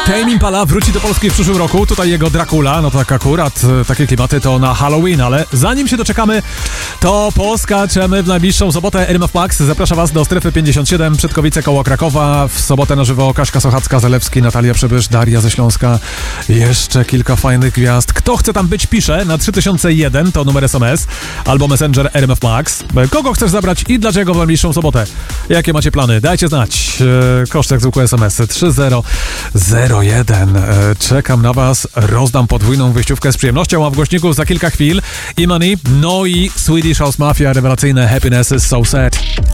Tame Impala wróci do Polski w przyszłym roku. Tutaj jego Dracula, no tak akurat takie klimaty to na Halloween, ale zanim się doczekamy, to poskaczemy w najbliższą sobotę. RMF Max zaprasza Was do Strefy 57, Przedkowice koło Krakowa. W sobotę na żywo Kaśka Sochacka-Zalewski, Natalia Przybysz, Daria ze Śląska. Jeszcze kilka fajnych gwiazd. Kto chce tam być, pisze na 3001, to numer SMS, albo Messenger RMF Max. Kogo chcesz zabrać i dlaczego w najbliższą sobotę? Jakie macie plany? Dajcie znać. Koszt jak zwykłe SMS-y 3001. Czekam na Was. Rozdam podwójną wyjściówkę z przyjemnością, a w głośniku za kilka chwil Imani, no i Swedish House Mafia, rewelacyjne Happiness is so sad.